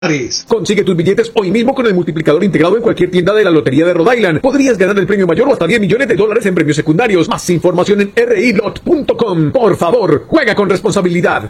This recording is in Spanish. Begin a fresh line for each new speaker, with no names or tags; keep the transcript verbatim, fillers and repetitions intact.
Consigue tus billetes hoy mismo con el multiplicador integrado en cualquier tienda de la Lotería de Rhode Island. Podrías ganar el premio mayor o hasta diez millones de dólares en premios secundarios. Más información en r i lot punto com. Por favor, juega con responsabilidad.